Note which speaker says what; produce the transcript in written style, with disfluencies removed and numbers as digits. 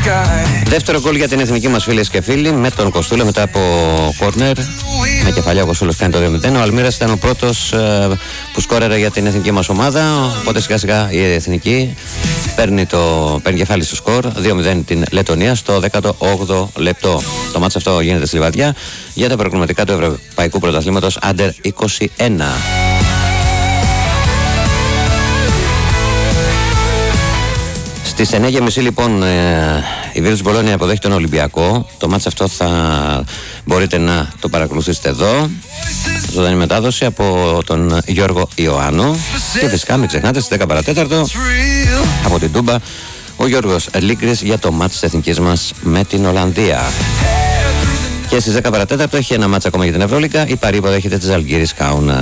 Speaker 1: Δεύτερο γκολ για την εθνική μας, φίλες και φίλοι, με τον Κοστούλα μετά από κόρνερ. Με κεφαλιά ο Κοστούλας κάνει το 2-0. Ο Αλμύρας ήταν ο πρώτος που σκόρερε για την εθνική μας ομάδα. Οπότε σιγά σιγά η εθνική παίρνει κεφάλι στο σκορ. 2-0 την Λετωνία στο 18ο λεπτό. Το μάτς αυτό γίνεται στη Λιβαδιά για τα προκριματικά του Ευρωπαϊκού Πρωταθλήματος Under 21. Στις 9.30 λοιπόν η Βίρτους Μπολόνια υποδέχεται τον Ολυμπιακό. Το μάτς αυτό θα μπορείτε να το παρακολουθήσετε εδώ. Ζωντανή μετάδοση από τον Γιώργο Ιωάννου. Και φυσικά μην ξεχνάτε στις 10 παρατέταρτο από την Τούμπα ο Γιώργος Λίγκρης για το μάτς της εθνικής μας με την Ολλανδία. Και στις 10 παρατέταρτο έχει ένα μάτς ακόμα για την Ευρωλίγκα. Η Παρί υποδέχεται της Ζαλγκίρις Κάουνας.